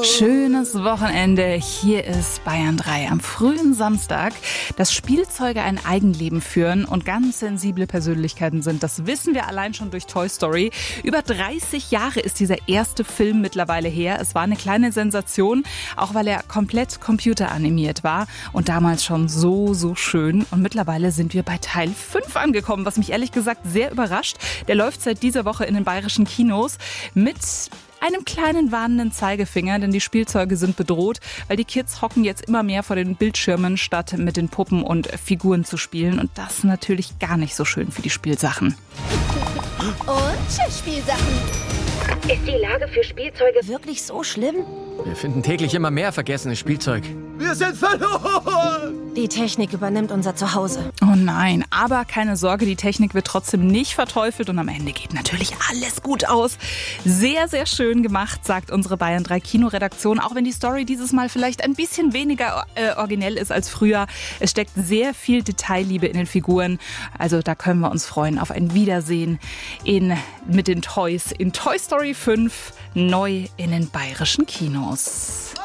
Schönes Wochenende. Hier ist Bayern 3 am frühen Samstag. Dass Spielzeuge ein Eigenleben führen und ganz sensible Persönlichkeiten sind, das wissen wir allein schon durch Toy Story. Über 30 Jahre ist dieser erste Film mittlerweile her. Es war eine kleine Sensation, auch weil er komplett computeranimiert war und damals schon so schön. Und mittlerweile sind wir bei Teil 5 angekommen, was mich ehrlich gesagt sehr überrascht. Der läuft seit dieser Woche in den bayerischen Kinos mit einem kleinen warnenden Zeigefinger, denn die Spielzeuge sind bedroht, weil die Kids hocken jetzt immer mehr vor den Bildschirmen, statt mit den Puppen und Figuren zu spielen. Und das ist natürlich gar nicht so schön für die Spielsachen. Und tschüss, Spielsachen. Ist die Lage für Spielzeuge Wirklich so schlimm? Wir finden täglich immer mehr vergessenes Spielzeug. Wir sind verloren! Die Technik übernimmt unser Zuhause. Oh nein, aber keine Sorge, die Technik wird trotzdem nicht verteufelt und am Ende geht natürlich alles gut aus. Sehr schön gemacht, sagt unsere Bayern 3 Kinoredaktion, auch wenn die Story dieses Mal vielleicht ein bisschen weniger originell ist als früher. Es steckt sehr viel Detailliebe in den Figuren, also da können wir uns freuen auf ein Wiedersehen mit den Toys in Toy Story 5 neu in den bayerischen Kinos.